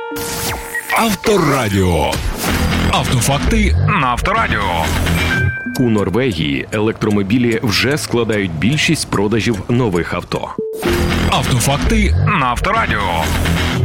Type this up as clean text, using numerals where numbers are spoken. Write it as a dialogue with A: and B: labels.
A: Авторадіо. Автофакти на Авторадіо.
B: У Норвегії електромобілі вже складають більшість продажів нових авто.
A: Автофакти на Авторадіо.